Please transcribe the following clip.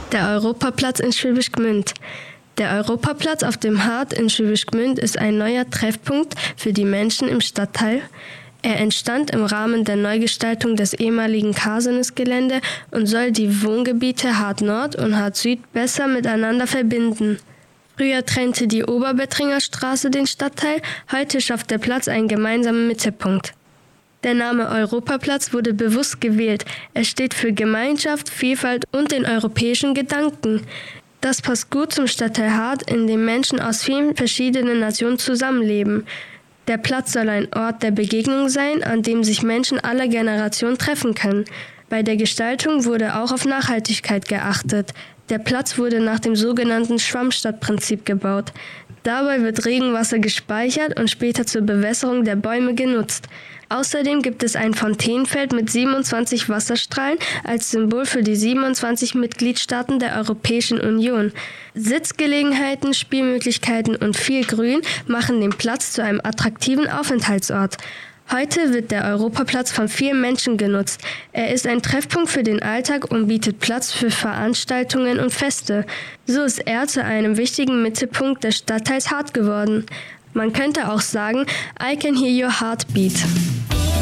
Der Europaplatz in Schwäbisch Gmünd. Der Europaplatz auf dem Hart in Schwäbisch Gmünd ist ein neuer Treffpunkt für die Menschen im Stadtteil. Er entstand im Rahmen der Neugestaltung des ehemaligen Kasernes-Gelände und soll die Wohngebiete Hart Nord und Hart Süd besser miteinander verbinden. Früher trennte die Oberbetringer Straße den Stadtteil, heute schafft der Platz einen gemeinsamen Mittelpunkt. Der Name Europaplatz wurde bewusst gewählt. Er steht für Gemeinschaft, Vielfalt und den europäischen Gedanken. Das passt gut zum Stadtteil Hart, in dem Menschen aus vielen verschiedenen Nationen zusammenleben. Der Platz soll ein Ort der Begegnung sein, an dem sich Menschen aller Generationen treffen können. Bei der Gestaltung wurde auch auf Nachhaltigkeit geachtet. Der Platz wurde nach dem sogenannten Schwammstadtprinzip gebaut. Dabei wird Regenwasser gespeichert und später zur Bewässerung der Bäume genutzt. Außerdem gibt es ein Fontänenfeld mit 27 Wasserstrahlen als Symbol für die 27 Mitgliedstaaten der Europäischen Union. Sitzgelegenheiten, Spielmöglichkeiten und viel Grün machen den Platz zu einem attraktiven Aufenthaltsort. Heute wird der Europaplatz von vielen Menschen genutzt. Er ist ein Treffpunkt für den Alltag und bietet Platz für Veranstaltungen und Feste. So ist er zu einem wichtigen Mittelpunkt des Stadtteils Hart geworden. Man könnte auch sagen, I can hear your heartbeat.